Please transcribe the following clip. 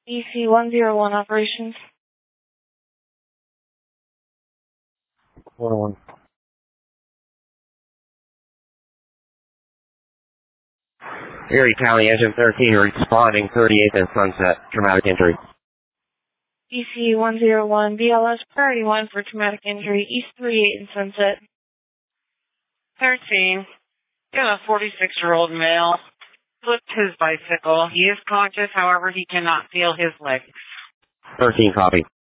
EC-101 operations. 101. Erie County Engine 13 responding 38th and Sunset. Traumatic injury. EC-101 BLS priority 1 for traumatic injury, East 38 and Sunset. 13. You have a 46-year-old male. Flipped his bicycle. He is conscious, however, he cannot feel his legs. 13 copy.